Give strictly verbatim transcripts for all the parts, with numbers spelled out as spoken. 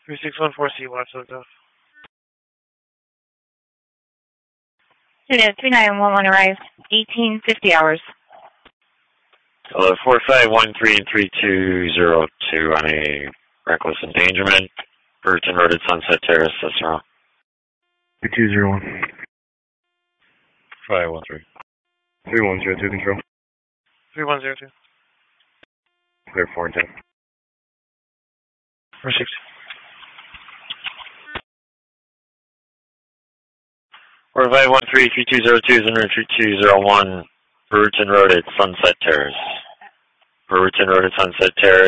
three six one four C, watch those off. Unit three nine one one arrived, eighteen fifty hours. Hello, four five one three and three two zero two on a reckless endangerment. Burton Road at Sunset Terrace, Cicero. three two zero one. five one three. three one zero two, control. three one zero two. Clear four and ten. four six. four five one three three two zero two is in three two zero one, Brewerton Road at Sunset Terrace. Brewerton Road at Sunset Terrace.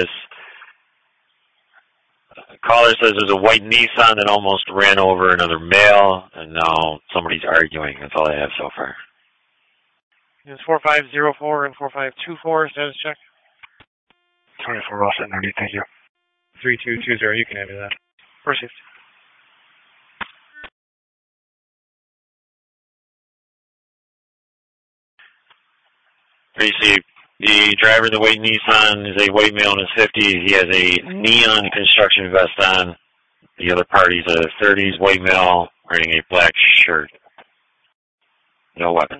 The caller says there's a white Nissan that almost ran over another male, and now somebody's arguing. That's all I have so far. It's four five zero four and four five two four, status check. twenty-four Ross at ninety, thank you. three two two zero, you can enter that. Proceed. You see, the driver of the white Nissan is a white male in his fifties. He has a neon construction vest on. The other party's a thirties white male wearing a black shirt. No weapons.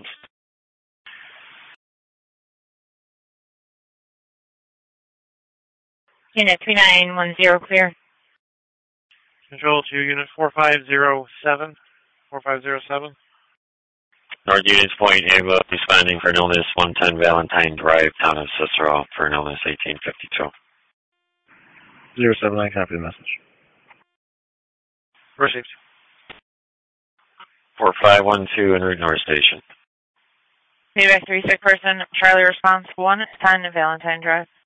Unit three nine one zero, clear. Control to Unit four five zero seven. four five zero seven. North Union's Point, able responding for an illness, one ten Valentine Drive, town of Cicero, for an illness, eighteen fifty-two. zero seven nine, copy the message. Received. four five one two, en route North Station. Payback three six person, Charlie response one, ten Valentine Drive.